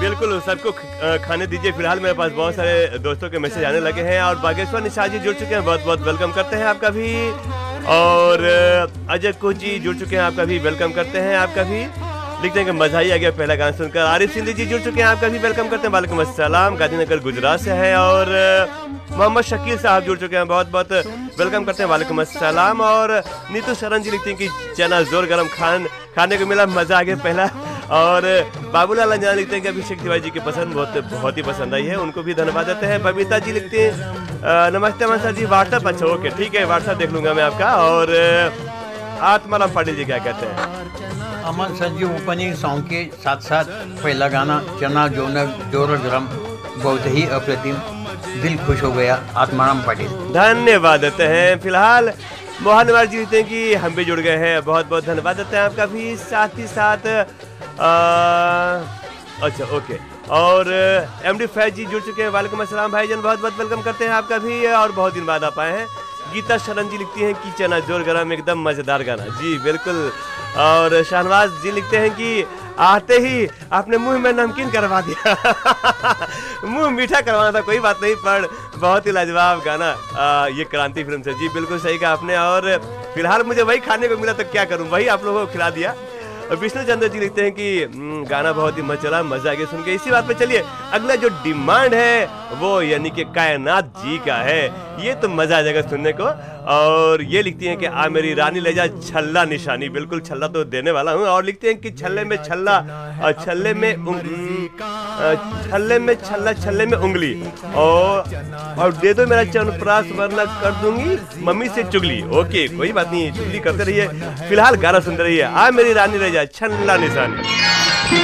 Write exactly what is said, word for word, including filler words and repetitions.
बिल्कुल सबको खाने दीजिए। फिलहाल मेरे पास बहुत सारे दोस्तों के मैसेज आने लगे हैं और बागेश्वर निशा जी जुड़ चुके हैं, बहुत बहुत वेलकम करते हैं आपका भी। और अजय कुछ जी जुड़ चुके हैं, आपका भी वेलकम करते हैं आपका भी। लिखते हैं कि मजा ही आ गया पहला गाना सुनकर। आरिफ सिंधी जी जुड़ चुके हैं, आपका भी वेलकम करते हैं। वालेकुम अस्सलाम, गांधीनगर गुजरात से है। और मोहम्मद शकील साहब जुड़ चुके हैं, बहुत बहुत वेलकम करते हैं। वालेकुम अस्सलाम। और नीतू शरण जी लिखती हैं कि चना जोर गरम खान खाने को मिला, मजा आ गया पहला। और बाबूलाल अंजना लिखते हैं कि अभिषेक तिवारी जी की पसंद बहुत बहुत ही पसंद आई है, उनको भी धन्यवाद देते हैं। बबीता जी लिखते हैं नमस्ते मनसा जी, व्हाट्सएप अच्छा ओके ठीक है, व्हाट्सएप देख लूंगा मैं आपका। और आत्माराम पाटिल जी क्या कहते हैं? अमन संजीव ओपनिंग सॉन्ग के साथ साथ पहला गाना चना जोनर जोर गरम बहुत ही अप्रतिम, दिल खुश हो गया। आत्माराम पाटिल धन्यवाद देते हैं। फिलहाल मोहन कुमार जी लिखते हैं कि हम भी जुड़ गए हैं, बहुत बहुत धन्यवाद देते हैं आपका भी। साथ ही साथ आ, अच्छा ओके। और एम डी फैज जी जुड़ चुके हैं, वालेकुम अस्सलाम भाईजान, बहुत बहुत वेलकम करते हैं आपका भी। और बहुत दिन बाद आप आए हैं। गीता शरण जी लिखती हैं कि चना जोर गरम एकदम मजेदार गाना, जी बिल्कुल। और शाहनवाज जी लिखते हैं कि आते ही आपने मुंह में नमकीन करवा दिया मुंह मीठा करवाना था, कोई बात नहीं, पर बहुत ही लाजवाब गाना। आ, ये क्रांति फिल्म से, जी बिल्कुल सही कहा आपने। और फिलहाल मुझे वही खाने को मिला तो क्या करूं, वही आप लोगों को खिला दिया। और विष्णु चंद्र जी लिखते हैं कि गाना बहुत ही मजा चला, मजा आ गया सुन के। इसी बात पे चलिए अगला जो डिमांड है वो यानी कि कायनात जी का है, ये तो मजा आ जाएगा सुनने को। और ये लिखती हैं कि आ मेरी रानी ले जा छल्ला निशानी, बिल्कुल छल्ला तो देने वाला हूँ। और लिखते हैं कि छल्ले में छल्ला और छल्ले में छल्ले में छल्ला छल्ले में उंगली, और और दे दो मेरा चवनप्राश वरना कर दूंगी मम्मी से चुगली। ओके कोई बात नहीं, चुगली करते रहिए, फिलहाल गाना सुनते रहिए। आ मेरी रानी ले जा छल्ला निशानी।